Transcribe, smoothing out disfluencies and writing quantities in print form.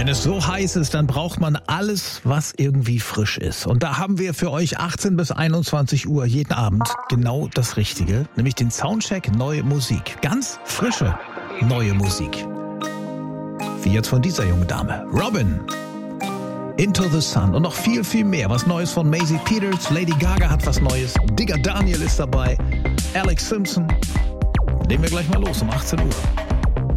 Wenn es so heiß ist, dann braucht man alles, was irgendwie frisch ist. Und da haben wir für euch 18 bis 21 Uhr jeden Abend genau das Richtige, nämlich den Soundcheck Neue Musik. Ganz frische neue Musik. Wie jetzt von dieser jungen Dame. Robin, Into the Sun und noch viel, viel mehr. Was Neues von Maisie Peters, Lady Gaga hat was Neues, Digger Daniel ist dabei, Alex Simpson. Legen wir gleich mal los um 18 Uhr.